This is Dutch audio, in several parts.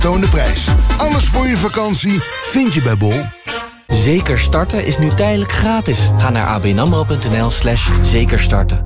Toon de prijs. Alles voor je vakantie vind je bij Bol. Zeker starten is nu tijdelijk gratis. Ga naar abnamro.nl/zekerstarten.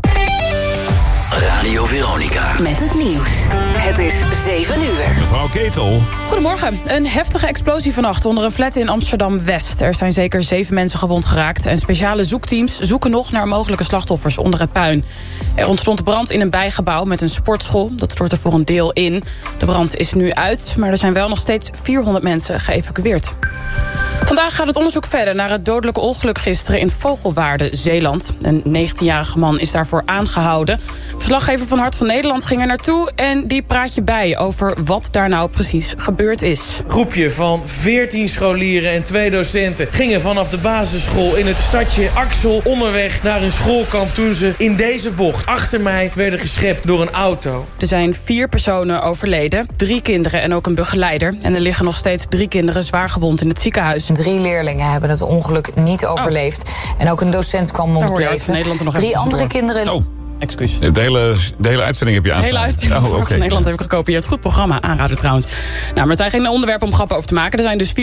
Radio Veronica. Met het nieuws. Het is 7 uur. Mevrouw Ketel. Goedemorgen. Een heftige explosie vannacht onder een flat in Amsterdam-West. Er zijn zeker 7 mensen gewond geraakt. En speciale zoekteams zoeken nog naar mogelijke slachtoffers onder het puin. Er ontstond brand in een bijgebouw met een sportschool. Dat stortte voor een deel in. De brand is nu uit, maar er zijn wel nog steeds 400 mensen geëvacueerd. Vandaag gaat het onderzoek verder naar het dodelijke ongeluk gisteren in Vogelwaarde, Zeeland. Een 19-jarige man is daarvoor aangehouden. Verslaggever van Hart van Nederland ging er naartoe en die praat je bij over wat daar nou precies gebeurd is. Een groepje van 14 scholieren en 2 docenten gingen vanaf de basisschool in het stadje Axel onderweg naar een schoolkamp toen ze in deze bocht achter mij werden geschept door een auto. Er zijn 4 personen overleden, 3 kinderen en ook een begeleider. En er liggen nog steeds 3 kinderen zwaar gewond in het ziekenhuis. 3 leerlingen hebben het ongeluk niet overleefd. En ook een docent kwam om het leven. 3 andere kinderen... Excuus. De hele uitzending heb je aanstaan. De hele uitzending van Nederland heb ik gekopieerd. Goed programma, aanraden trouwens. Nou, maar het zijn geen onderwerpen om grappen over te maken. Er zijn dus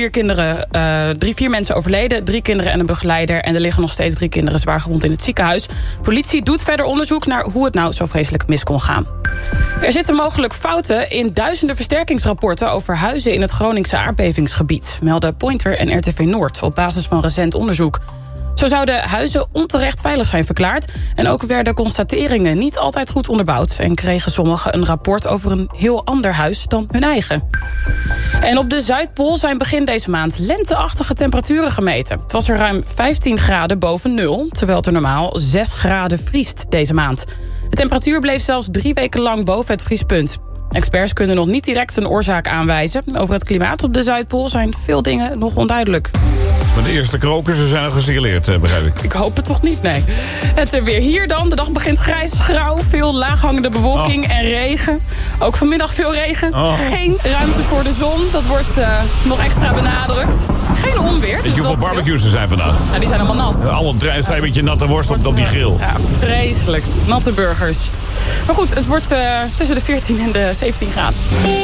4 mensen overleden, 3 kinderen en een begeleider. En er liggen nog steeds 3 kinderen zwaar gewond in het ziekenhuis. Politie doet verder onderzoek naar hoe het nou zo vreselijk mis kon gaan. Er zitten mogelijk fouten in duizenden versterkingsrapporten over huizen in het Groningse aardbevingsgebied, melden Pointer en RTV Noord op basis van recent onderzoek. Zo zouden huizen onterecht veilig zijn verklaard. En ook werden constateringen niet altijd goed onderbouwd. En kregen sommigen een rapport over een heel ander huis dan hun eigen. En op de Zuidpool zijn begin deze maand lenteachtige temperaturen gemeten. Het was er ruim 15 graden boven nul, terwijl het er normaal 6 graden vriest deze maand. De temperatuur bleef zelfs 3 weken lang boven het vriespunt. Experts kunnen nog niet direct een oorzaak aanwijzen. Over het klimaat op de Zuidpool zijn veel dingen nog onduidelijk. Maar de eerste krokussen zijn al gesignaleerd, begrijp ik. Ik hoop het toch niet, nee. Het weer hier dan. De dag begint grijs-grauw. Veel laaghangende bewolking en regen. Ook vanmiddag veel regen. Geen ruimte voor de zon. Dat wordt nog extra benadrukt. Geen onweer. Weet je hoeveel barbecues er zijn vandaag? Ja, die zijn allemaal nat. Alle drijft een beetje natte worst op die grill. Ja, vreselijk. Natte burgers. Maar goed, het wordt tussen de 14 en de 17 graden.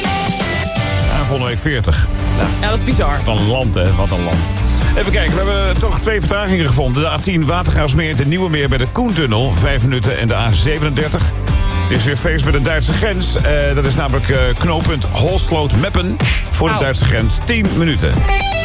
Ja, volgende week 40. Ja, dat is bizar. Wat een land, hè. Wat een land. Even kijken, we hebben toch 2 vertragingen gevonden. De A10 Watergraafsmeer, de Nieuwe Meer bij de Koentunnel, 5 minuten. En de A37. Het is weer feest bij de Duitse grens. Dat is namelijk knooppunt Holsloot-Meppen voor de Duitse grens, 10 minuten.